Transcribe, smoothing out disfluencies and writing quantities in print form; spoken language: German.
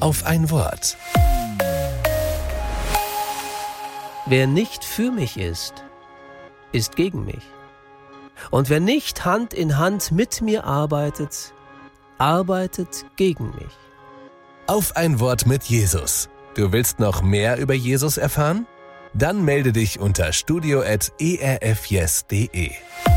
auf ein Wort. Wer nicht für mich ist gegen mich. Und wer nicht Hand in Hand mit mir arbeitet gegen mich. Auf ein Wort mit Jesus. Du willst noch mehr über Jesus erfahren? Dann melde dich unter studio@erfyes.de.